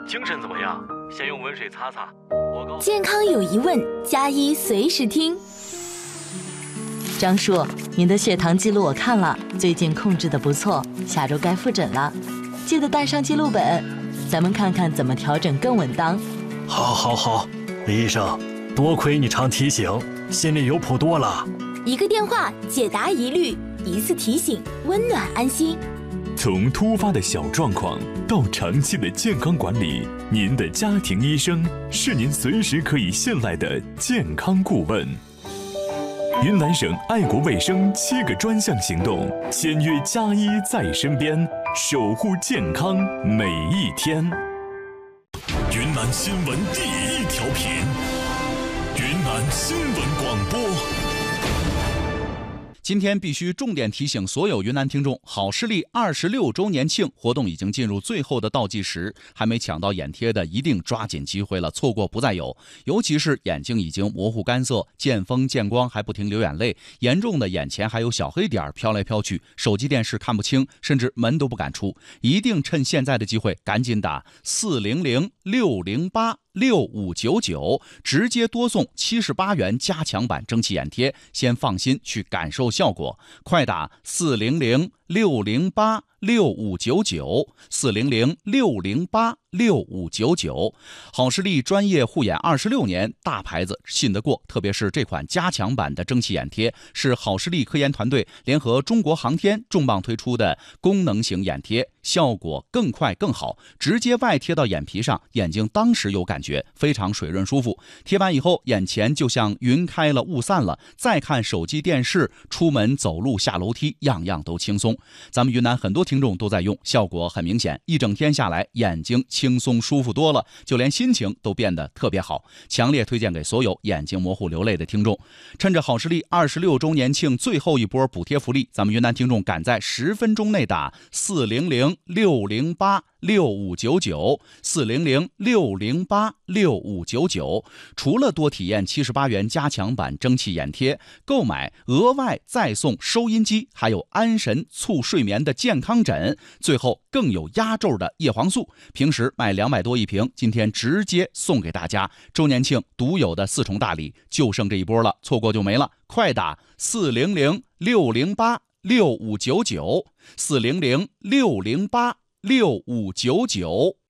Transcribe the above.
精神怎么样？先用温水擦擦。 健康有疑问，加一随时听。 张叔，您的血糖记录我看了，最近控制得不错，下周该复诊了，记得带上记录本，咱们看看怎么调整更稳当。 好，李医生，多亏你常提醒，心里有谱多了。 一个电话解答疑虑，一次提醒温暖安心。 从突发的小状况到长期的健康管理，您的家庭医生是您随时可以信赖的健康顾问。云南省爱国卫生7个专项行动，签约加一在身边，守护健康每一天。 云南新闻第一调频，云南新闻广播。 今天必须重点提醒所有云南听众，好视力26周年庆活动已经进入最后的倒计时，还没抢到眼贴的一定抓紧机会了，错过不再有。尤其是眼睛已经模糊干涩，见风见光还不停流眼泪，严重的眼前还有小黑点飘来飘去，手机电视看不清，甚至门都不敢出，一定趁现在的机会赶紧打400-608-6599，直接多送78元加强版蒸汽眼贴，先放心去感受效果。快打400-608-6599，400-608-6599。好视力专业护眼26年，大牌子信得过。特别是这款加强版的蒸汽眼贴，是好视力科研团队联合中国航天重磅推出的功能型眼贴，效果更快更好，直接外贴到眼皮上，眼睛当时有感觉，非常水润舒服。贴完以后，眼前就像云开了雾散了，再看手机电视、出门走路下楼梯，样样都轻松。咱们云南很多听众都在用，效果很明显，一整天下来眼睛轻松舒服多了，就连心情都变得特别好。强烈推荐给所有眼睛模糊流泪的听众。趁着好视力26周年庆最后一波补贴福利，咱们云南听众赶在10分钟内打400-608-6599，400-608-6599。除了多体验78元加强版蒸汽眼贴，购买额外再送收音机，还有安神促睡眠的健康枕，最后更有压轴的叶黄素，平时卖200多一瓶，今天直接送给大家，周年庆独有的4重大礼，就剩这一波了，错过就没了，快打400-608-6599，400-608-6599。